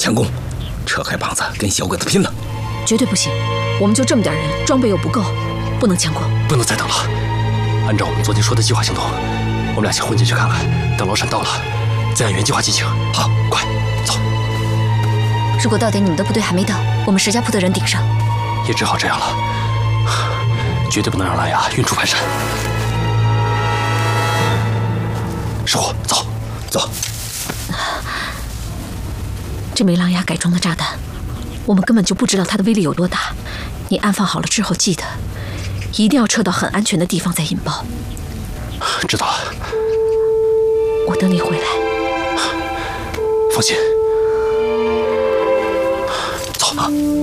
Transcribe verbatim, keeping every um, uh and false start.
强攻，撤开膀子，跟小鬼子拼了！ 绝对不行，我们就这么点人，装备又不够，不能强攻。 不能再等了，按照我们昨天说的计划行动，我们俩先混进去看看，等老闪到了，再按原计划进行。好，快走。 如果到点你们的部队还没到，我们石家铺的人顶上， 也只好这样了，绝对不能让狼牙运出盘山。师傅，走，走。 这枚狼牙改装的炸弹，我们根本就不知道它的威力有多大。你安放好了之后，记得一定要撤到很安全的地方再引爆。 知道了。 我等你回来。 放心。走啊。